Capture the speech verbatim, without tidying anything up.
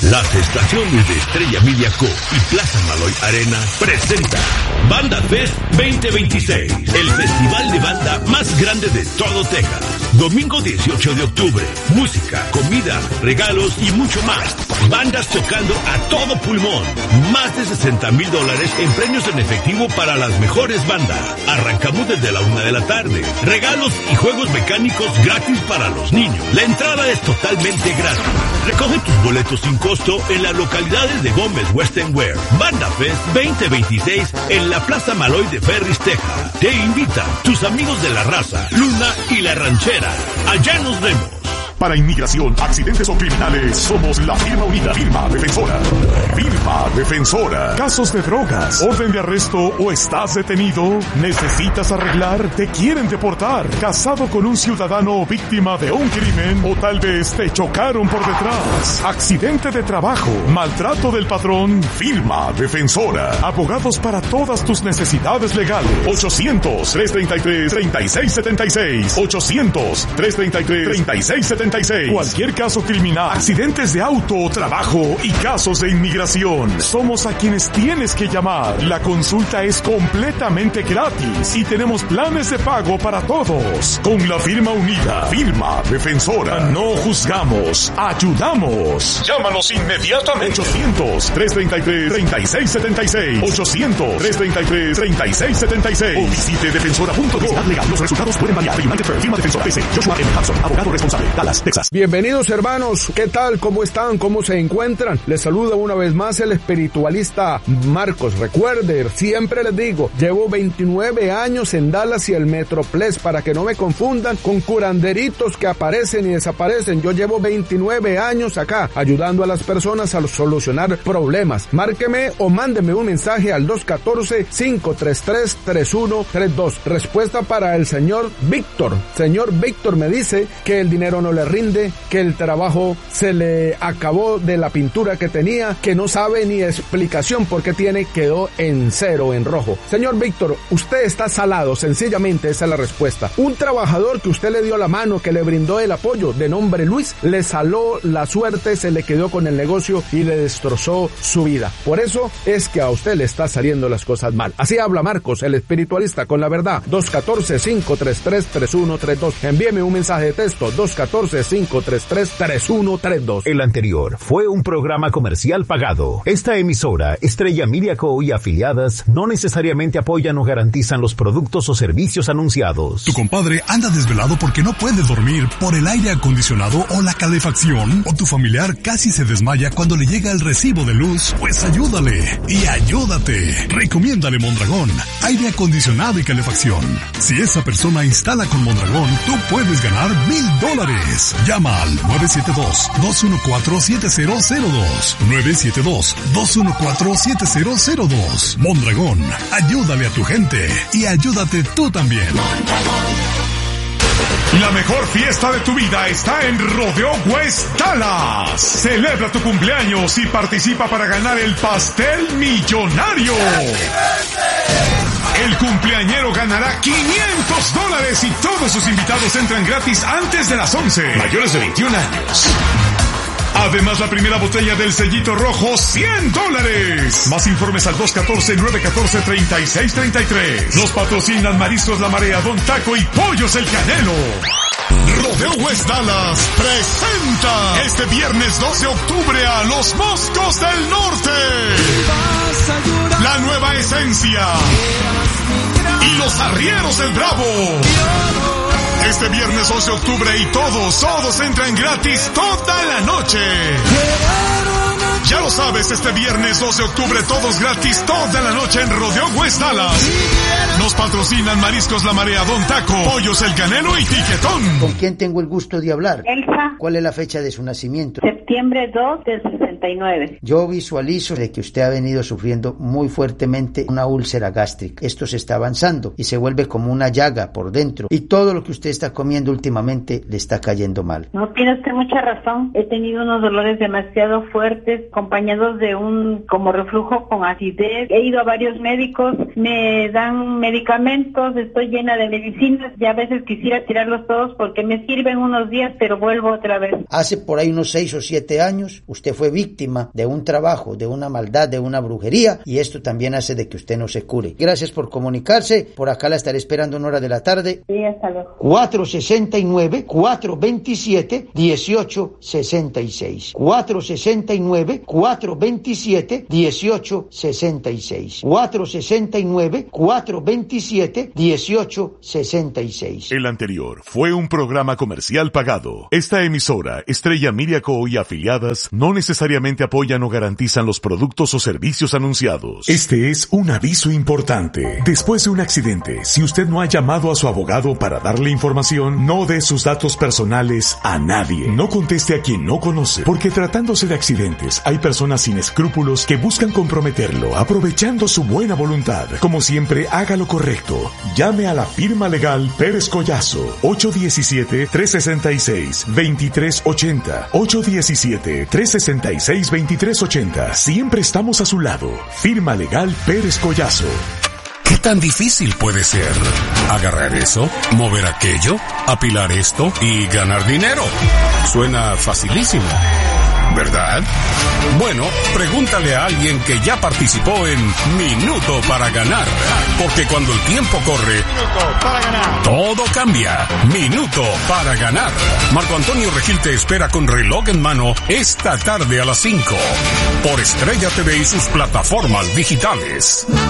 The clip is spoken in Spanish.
Las estaciones de Estrella Media Co y Plaza Maloy Arena presenta Banda Fest veinte veintiséis, el festival de banda más grande de todo Texas. Domingo dieciocho de octubre, música, comida, regalos y mucho más. Bandas tocando a todo pulmón. Más de sesenta mil dólares en premios en efectivo para las mejores bandas. Arrancamos desde la una de la tarde. Regalos y juegos mecánicos gratis para los niños. La entrada es totalmente gratis. Recoge tus boletos sin costo en las localidades de Gómez Western Wear. Banda Fest veinte veintiséis en la Plaza Maloy de Ferris, Texas. Te invitan tus amigos de La Raza, Luna y La Ranchera. Allá nos vemos. Para inmigración, accidentes o criminales, somos la firma unida, firma defensora. Firma defensora. Casos de drogas, orden de arresto o estás detenido, necesitas arreglar, te quieren deportar, casado con un ciudadano o víctima de un crimen, o tal vez te chocaron por detrás, accidente de trabajo, maltrato del patrón, firma defensora. Abogados para todas tus necesidades legales. ochocientos, trescientos treinta y tres, treinta y seis setenta y seis. ochocientos, trescientos treinta y tres, treinta y seis setenta y seis. Cualquier caso criminal, accidentes de auto, trabajo y casos de inmigración. Somos a quienes tienes que llamar. La consulta es completamente gratis y tenemos planes de pago para todos. Con la firma unida, firma defensora. No juzgamos, ayudamos. Llámanos inmediatamente. ochocientos, trescientos treinta y tres, treinta y seis setenta y seis. ochocientos, trescientos treinta y tres, treinta y seis setenta y seis. O visite defensora punto com. Legal. Los resultados pueden variar. United Firm, firma defensora. P C. Joshua M. Hudson, abogado responsable. Dallas, Texas. Bienvenidos, hermanos. ¿Qué tal? ¿Cómo están? ¿Cómo se encuentran? Les saluda una vez más el espiritualista Marcos. Recuerden, siempre les digo, llevo veintinueve años en Dallas y el Metroplex, para que no me confundan con curanderitos que aparecen y desaparecen. Yo llevo veintinueve años acá, ayudando a las personas a solucionar problemas. Márqueme o mándeme un mensaje al dos uno cuatro, cinco tres tres, tres uno tres dos. Respuesta para el señor Víctor. Señor Víctor me dice que el dinero no le rinde, que el trabajo se le acabó de la pintura que tenía, que no sabe ni explicación por qué tiene, quedó en cero, en rojo. Señor Víctor, usted está salado, sencillamente esa es la respuesta. Un trabajador que usted le dio la mano, que le brindó el apoyo, de nombre Luis, le saló la suerte, se le quedó con el negocio y le destrozó su vida. Por eso es que a usted le está saliendo las cosas mal. Así habla Marcos, el espiritualista, con la verdad. dos uno cuatro, cinco tres tres, tres uno tres dos. Envíeme un mensaje de texto. dos uno cuatro, cinco tres tres, tres uno tres dos. El anterior fue un programa comercial pagado. Esta emisora, Estrella Media Co y afiliadas, no necesariamente apoyan o garantizan los productos o servicios anunciados. Tu compadre anda desvelado porque no puede dormir por el aire acondicionado o la calefacción, o tu familiar casi se desmaya cuando le llega el recibo de luz. Pues ayúdale y ayúdate. Recomiéndale Mondragón, aire acondicionado y calefacción. Si esa persona instala con Mondragón, tú puedes ganar mil dólares. Llama al nueve siete dos, dos uno cuatro, siete cero cero dos. nueve siete dos, dos uno cuatro, siete cero cero dos. Mondragón, ayúdale a tu gente y ayúdate tú también. La mejor fiesta de tu vida está en Rodeo West Dallas. Celebra tu cumpleaños y participa para ganar el pastel millonario. El cumpleañero ganará quinientos dólares y todos sus invitados entran gratis antes de las once. Mayores de veintiún años. Además, la primera botella del sellito rojo, cien dólares. Más informes al dos uno cuatro, nueve uno cuatro, tres seis tres tres. Nos patrocinan Mariscos La Marea, Don Taco y Pollos El Canelo. Rodeo West Dallas presenta este viernes doce de octubre a Los Moscos del Norte. La Nueva Esencia y Los Arrieros del Bravo. Este viernes doce de octubre y todos, todos entran gratis toda la noche. Ya lo sabes, este viernes doce de octubre todos gratis toda la noche en Rodeo West Dallas. Nos patrocinan Mariscos La Marea, Don Taco, Pollos El Canelo y Tiquetón. ¿Con quién tengo el gusto de hablar? Elsa. ¿Cuál es la fecha de su nacimiento? Septiembre dos del sesenta y nueve. Yo visualizo de que usted ha venido sufriendo muy fuertemente una úlcera gástrica. Esto se está avanzando y se vuelve como una llaga por dentro. Y todo lo que usted está comiendo últimamente le está cayendo mal. No tiene usted mucha razón. He tenido unos dolores demasiado fuertes acompañados de un como reflujo con acidez. He ido a varios médicos, me dan medicamentos, estoy llena de medicinas y a veces quisiera tirarlos todos porque me sirven unos días, pero vuelvo otra vez. Hace por ahí unos seis o siete años, usted fue víctima de un trabajo, de una maldad, de una brujería, y esto también hace de que usted no se cure. Gracias por comunicarse, por acá la estaré esperando en hora de la tarde. Sí, hasta luego. cuatro sesenta y nueve, cuatro veintisiete, dieciocho sesenta y seis. cuatro sesenta y nueve, cuatro veintisiete, dieciocho sesenta y seis. cuatro sesenta y nueve, cuatro veintisiete, dieciocho sesenta y seis. El anterior fue un programa comercial pagado. Esta emisora, Estrella Media Co. y afiliadas, no necesariamente apoyan o garantizan los productos o servicios anunciados. Este es un aviso importante. Después de un accidente, si usted no ha llamado a su abogado para darle información, no dé sus datos personales a nadie. No conteste a quien no conoce, porque tratándose de accidentes, hay personas sin escrúpulos que buscan comprometerlo, aprovechando su buena voluntad. Como siempre, haga lo correcto. Llame a la firma legal Pérez Collazo, ocho uno siete, tres seis seis, dos tres ocho cero, ocho uno siete, tres seis seis, dos tres ocho cero. Siempre estamos a su lado. Firma legal Pérez Collazo. ¿Qué tan difícil puede ser? ¿Agarrar eso? ¿Mover aquello? ¿Apilar esto? ¿Y ganar dinero? Suena facilísimo, ¿verdad? Bueno, pregúntale a alguien que ya participó en Minuto para Ganar. Porque cuando el tiempo corre, todo cambia. Minuto para Ganar. Marco Antonio Regil te espera con reloj en mano esta tarde a las cinco. Por Estrella T V y sus plataformas digitales.